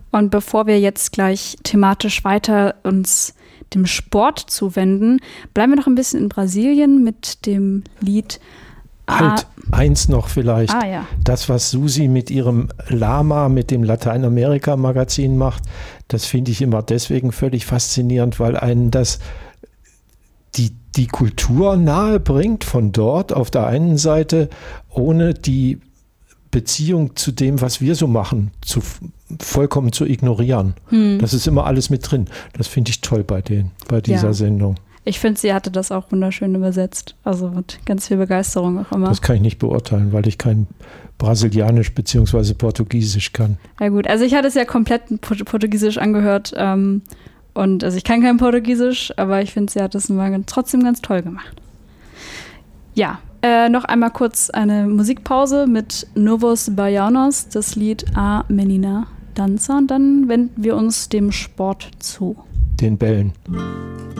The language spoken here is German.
Und bevor wir jetzt gleich thematisch weiter uns dem Sport zuwenden, bleiben wir noch ein bisschen in Brasilien mit dem Lied eins noch vielleicht. Ja. Das, was Susi mit ihrem Lama, mit dem Lateinamerika-Magazin macht, das finde ich immer deswegen völlig faszinierend, weil einen das die Kultur nahe bringt von dort auf der einen Seite, ohne die Beziehung zu dem, was wir so machen, vollkommen zu ignorieren. Das ist immer alles mit drin. Das finde ich toll bei dieser Sendung. Ich finde, sie hatte das auch wunderschön übersetzt. Also mit ganz viel Begeisterung auch immer. Das kann ich nicht beurteilen, weil ich kein Brasilianisch bzw. Portugiesisch kann. Ja gut, also ich hatte es ja komplett Portugiesisch angehört. Und also ich kann kein Portugiesisch, aber ich finde, sie hat das trotzdem ganz toll gemacht. Ja, noch einmal kurz eine Musikpause mit Novos Baianos, das Lied A Menina Dança. Und dann wenden wir uns dem Sport zu. Den Bällen.